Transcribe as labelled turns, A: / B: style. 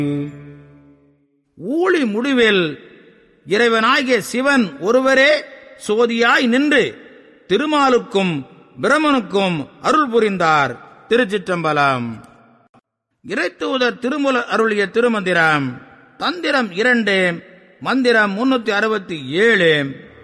A: ஊழி முடிவில் இறைவனாகிய சிவன் ஒருவரே சோதியாய் நின்று திருமாலுக்கும் பிரமனுக்கும் அருள் புரிந்தார். திருச்சிற்றம்பலம். இறைத்தூதர் திருமூலர் அருளிய திருமந்திரம். தந்திரம் 2, மந்திரம் 367.